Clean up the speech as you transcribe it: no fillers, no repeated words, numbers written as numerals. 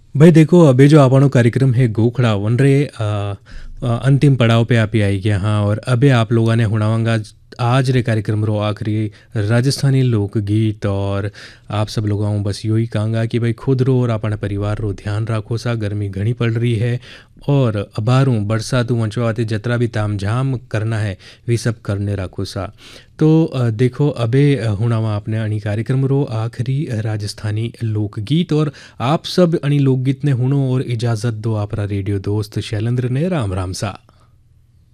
भाई देखो अबे जो आपनो कार्यक्रम है गोखड़ा वन रे अंतिम पड़ाव पे आप ही आई गया हाँ और अबे आप लोगों ने हुड़ावंगा आज रे कार्यक्रम रो आखिरी राजस्थानी लोकगीत और आप सब लोगों बस यही कहूँगा कि भाई खुद रो और अपने परिवार रो ध्यान रखो सा गर्मी घनी पड़ रही है और अबारू बरसातू वंचवाते जतरा भी तामझाम करना है वे सब करने रखो सा। तो देखो अबे हुणावा आपने अणी कार्यक्रम रो आखिरी राजस्थानी लोकगीत और आप सब अणी लोकगीत ने हुनो और इजाज़त दो आपरा रेडियो दोस्त शैलेंद्र ने राम राम सा।